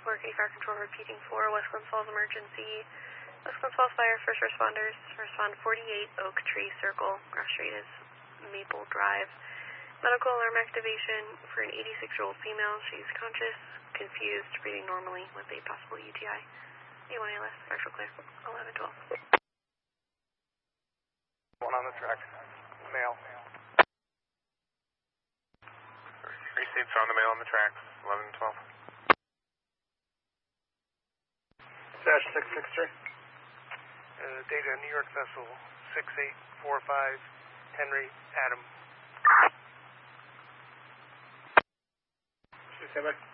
4K Fire Control repeating for Westland Falls emergency. Westland Falls Fire first responders respond 48 Oak Tree Circle. Our street is Maple Drive. Medical alarm activation for an 86-year-old female. She's conscious, confused, breathing normally with a possible UTI. A1 ALS, partial clear, 1112. One on the track, male. Receipts on the male on the tracks, 1112. Dash 663. Data New York vessel 6845 Henry Adam. Stand by.